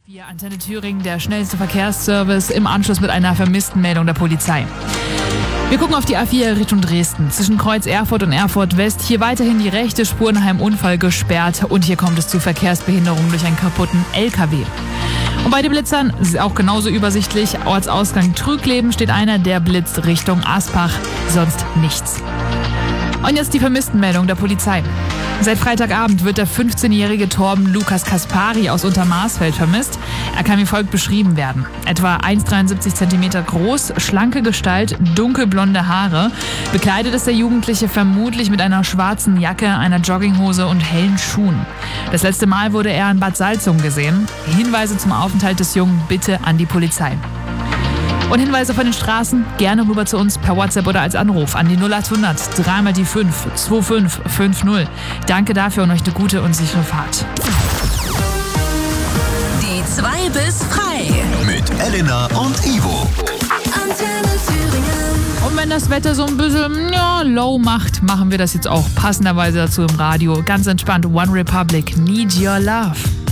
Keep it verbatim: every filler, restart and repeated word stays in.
Wir Antenne Thüringen, der schnellste Verkehrsservice im Anschluss mit einer Vermisstenmeldung der Polizei. Wir gucken auf die A vier Richtung Dresden. Zwischen Kreuz Erfurt und Erfurt West. Hier weiterhin die rechte Spur nach einem Unfall gesperrt. Und hier kommt es zu Verkehrsbehinderungen durch einen kaputten L K W. Und bei den Blitzern ist auch genauso übersichtlich. Ortsausgang Trügleben steht einer, der blitzt Richtung Aspach. Sonst nichts. Und jetzt die Vermisstenmeldung der Polizei. Seit Freitagabend wird der fünfzehnjährige Torben Lukas Kaspari aus Untermarsfeld vermisst. Er kann wie folgt beschrieben werden. Etwa eins Komma dreiundsiebzig Zentimeter groß, schlanke Gestalt, dunkelblonde Haare. Bekleidet ist der Jugendliche vermutlich mit einer schwarzen Jacke, einer Jogginghose und hellen Schuhen. Das letzte Mal wurde er in Bad Salzungen gesehen. Hinweise zum Aufenthalt des Jungen bitte an die Polizei. Und Hinweise von den Straßen gerne rüber zu uns per WhatsApp oder als Anruf an die null acht hundert drei mal die fünf zwei fünf fünf null. Danke dafür und euch eine gute und sichere Fahrt. Die zwei bis frei. Mit Elena und Ivo. Antenne Thüringen. Und wenn das Wetter so ein bisschen ja, low macht, machen wir das jetzt auch passenderweise dazu im Radio. Ganz entspannt, One Republic, Need Your Love.